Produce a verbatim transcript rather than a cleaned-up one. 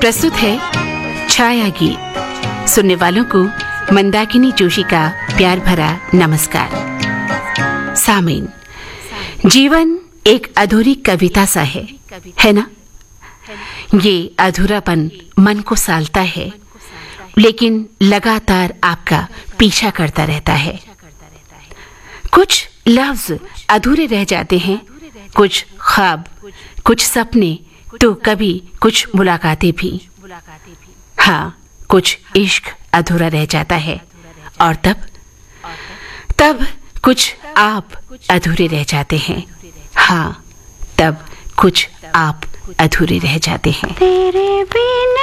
प्रस्तुत है छाया गीत। सुनने वालों को मंदाकिनी जोशी का प्यार भरा नमस्कार। सामीन, जीवन एक अधूरी कविता सा है, है ना? ये अधूरापन मन को सालता है, लेकिन लगातार आपका पीछा करता रहता है। कुछ लफ्ज अधूरे रह जाते हैं, कुछ ख्वाब, कुछ सपने, तो कभी कुछ मुलाकातें भी। हाँ, कुछ इश्क अधूरा रह जाता है, और तब तब कुछ आप अधूरे रह जाते हैं। हाँ, तब कुछ आप अधूरे रह जाते हैं। तेरे बिना